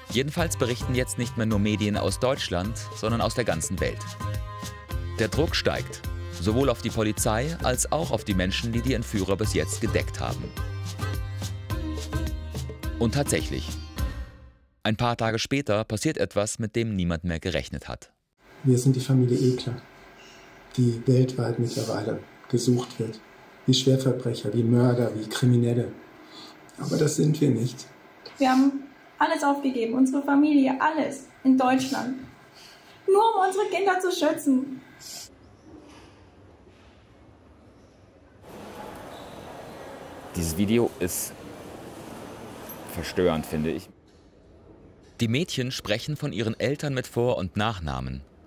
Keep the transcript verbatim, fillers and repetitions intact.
Jedenfalls berichten jetzt nicht mehr nur Medien aus Deutschland, sondern aus der ganzen Welt. Der Druck steigt, sowohl auf die Polizei als auch auf die Menschen, die die Entführer bis jetzt gedeckt haben. Und tatsächlich, ein paar Tage später passiert etwas, mit dem niemand mehr gerechnet hat. Wir sind die Familie Ekler, die weltweit mittlerweile gesucht wird. Wie Schwerverbrecher, wie Mörder, wie Kriminelle. Aber das sind wir nicht. Wir haben alles aufgegeben, unsere Familie, alles in Deutschland. Nur um unsere Kinder zu schützen. Dieses Video ist verstörend, finde ich. Die Mädchen sprechen von ihren Eltern mit Vor- und Nachnamen